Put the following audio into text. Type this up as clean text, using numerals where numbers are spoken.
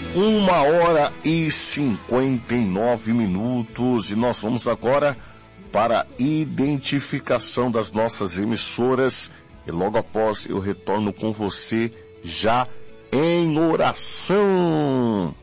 1h59 e nós vamos agora para a identificação das nossas emissoras e logo após eu retorno com você já em oração.